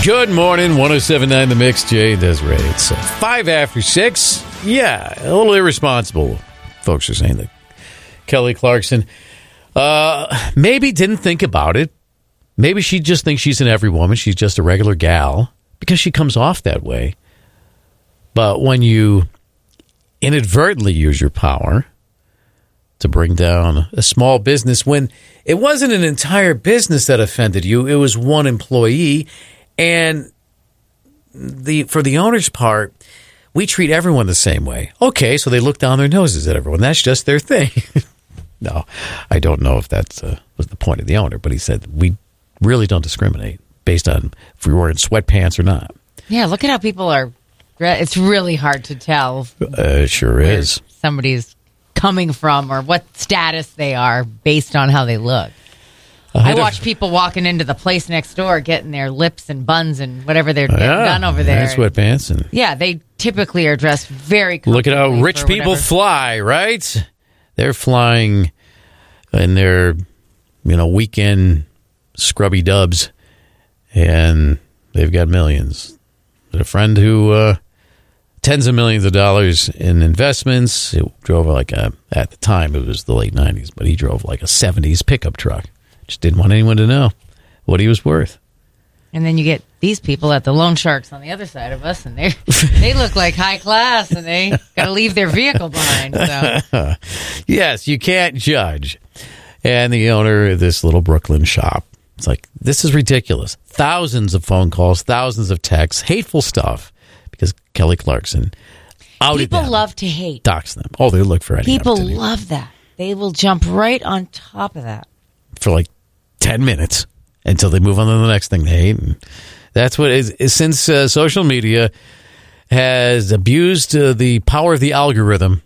Good morning, 107.9 The Mix, Jay and Desiree. It's 5 after 6. Yeah, a little irresponsible. Folks are saying that Kelly Clarkson maybe didn't think about it. Maybe she just thinks she's an every woman. She's just a regular gal because she comes off that way. But when you inadvertently use your power to bring down a small business, when it wasn't an entire business that offended you, it was one employee. And for the owner's part, we treat everyone the same way. Okay, so they look down their noses at everyone. That's just their thing. No, I don't know if that was the point of the owner, but he said we really don't discriminate based on if we were in sweatpants or not. Yeah, look at how people are. It's really hard to tell. Sure is. Somebody's coming from or what status they are based on how they look. I watch people walking into the place next door getting their lips and buns and whatever they're getting done over there. And sweatpants. And yeah, they typically are dressed very comfortably. Look at how rich people fly, right? They're flying in their, weekend scrubby dubs, and they've got millions. I had a friend who tens of millions of dollars in investments. It drove at the time, it was the late 90s, but he drove like a 70s pickup truck. Just didn't want anyone to know what he was worth. And then you get these people at the loan sharks on the other side of us, and they look like high class, and they got to leave their vehicle behind. So. Yes, you can't judge. And the owner of this little Brooklyn shop, it's like, this is ridiculous. Thousands of phone calls, thousands of texts, hateful stuff, because Kelly Clarkson outed them. People love to hate. Dox them. Oh, they look for any People opportunity. love that. They will jump right on top of that. For like 10 minutes until they move on to the next thing they hate. And that's what is since social media has abused the power of the algorithm,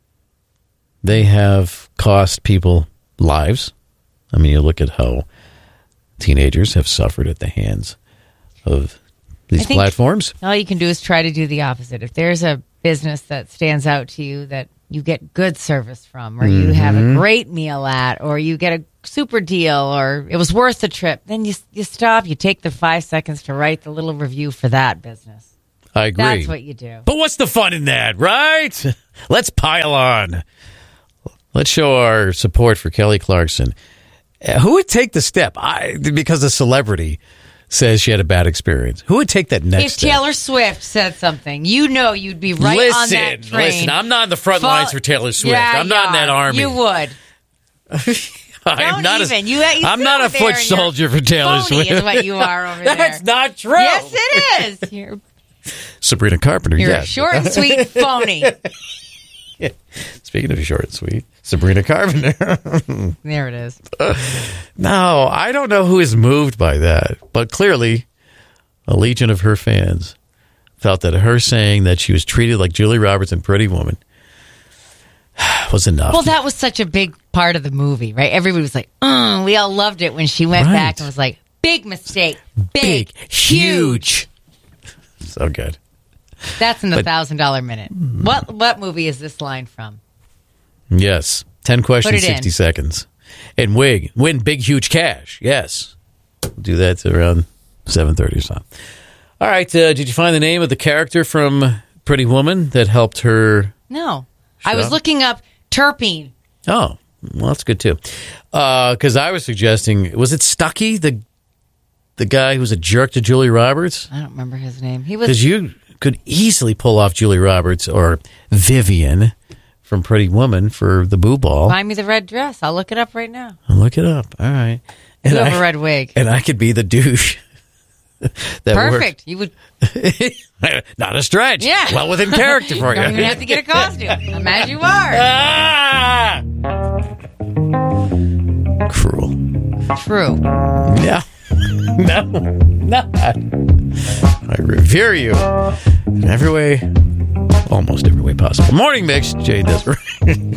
they have cost people lives. I mean, you look at how teenagers have suffered at the hands of these platforms. All you can do is try to do the opposite. If there's a business that stands out to you that you get good service from, or you have a great meal at, or you get a super deal, or it was worth the trip, then you stop, you take the 5 seconds to write the little review for that business. I agree. That's what you do. But what's the fun in that, right? Let's pile on. Let's show our support for Kelly Clarkson. Who would take the step? Because a celebrity says she had a bad experience. Who would take that next step? If Taylor Swift said something, you'd be right on that train. Listen, I'm not in the front lines for Taylor Swift. I'm not in that army. You would. I'm not a foot soldier for Taylor Swift. Is what you are over there. That's not true. Yes, it is. You're Sabrina Carpenter, a short and sweet phony. Yeah. Speaking of short and sweet, Sabrina Carpenter. There it is. No, I don't know who is moved by that, but clearly a legion of her fans felt that her saying that she was treated like Julie Roberts in Pretty Woman was enough. Well, that was such a big part of the movie, right? Everybody was like, we all loved it when she went back and was like, big mistake. Big, huge. So good. That's in the $1,000 minute. What movie is this line from? Yes. 10 questions, 60 seconds. And win big, huge cash. Yes. We'll do that around 7:30 or something. All right. Did you find the name of the character from Pretty Woman that helped her? No. I was looking up Terpene. Oh, well, that's good, too. Because I was suggesting, was it Stuckey, the guy who was a jerk to Julie Roberts? I don't remember his name. He was. Because you could easily pull off Julie Roberts or Vivian from Pretty Woman for the boo ball. Buy me the red dress. I'll look it up right now. I'll look it up. All right. And you have a red wig. And I could be the douche. Perfect. You would. Not a stretch. Yeah. Well within character for you. You don't even have to get a costume. I'm as you are. Cruel. True. Yeah. No. Not. I revere you in every way, almost every way possible. Morning Mix, Jay Desiree.